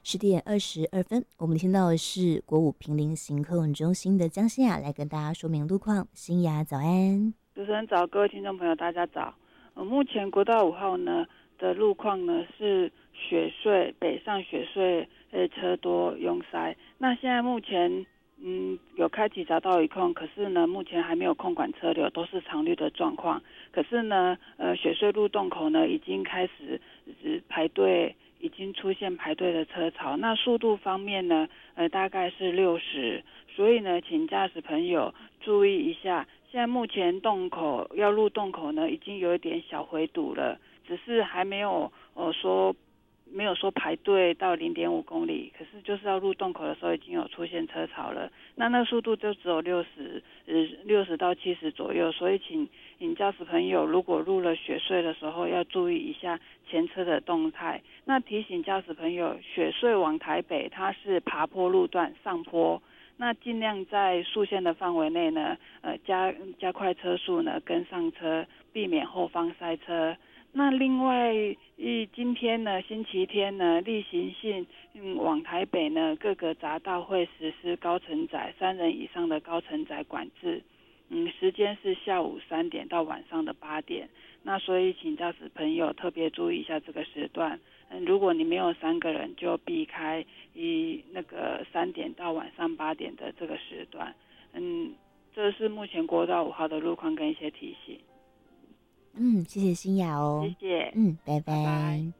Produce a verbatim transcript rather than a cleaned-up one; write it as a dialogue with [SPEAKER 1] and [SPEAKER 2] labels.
[SPEAKER 1] 十点二十二分，我们听到的是国五坪林行客运中心的江欣雅来跟大家说明路况。欣雅早安。
[SPEAKER 2] 主持人早，各位听众朋友大家早。呃，目前国道五号呢的路况呢是雪隧北上雪隧呃车多拥塞。那现在目前嗯有开启匝道雨控，可是呢目前还没有控管车流，都是常绿的状况。可是呢呃雪隧路洞口呢已经开始是排队。已经出现排队的车潮，那速度方面呢，呃，大概是六十，所以呢，请驾驶朋友注意一下。现在目前洞口要入洞口呢，已经有一点小回堵了，只是还没有呃说没有说排队到零点五公里，可是就是要入洞口的时候已经有出现车潮了。那那速度就只有六十，呃，六十到七十左右，所以请请驾驶朋友如果入了雪隧的时候要注意一下前车的动态。那提醒驾驶朋友，雪隧往台北它是爬坡路段上坡。那尽量在速限的范围内呢，呃，加加快车速呢，跟上车，避免后方塞车。那另外，一今天呢，星期天呢，例行性嗯往台北呢，各个匝道会实施高承载三人以上的高承载管制。嗯，时间是下午三点到晚上的八点。那所以请驾驶朋友特别注意一下这个时段。嗯，如果你没有三个人，就避开以那个三点到晚上八点的这个时段。嗯，这是目前国道五号的路况跟一些提醒。
[SPEAKER 1] 嗯，谢谢欣雅哦。
[SPEAKER 2] 谢谢。
[SPEAKER 1] 嗯，拜拜。
[SPEAKER 2] 拜拜。